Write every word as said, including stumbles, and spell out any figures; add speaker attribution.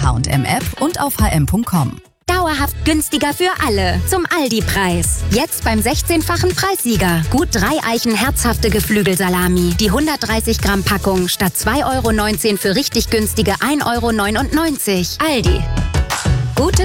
Speaker 1: H und M App und auf h m punkt com.
Speaker 2: Dauerhaft günstiger für alle. Zum Aldi-Preis. Jetzt beim sechzehnfachen Preissieger. Gut drei Eichen herzhafte Geflügelsalami. Die hundertdreißig Gramm Packung statt zwei Euro neunzehn für richtig günstige ein Euro neunundneunzig. Aldi. Gute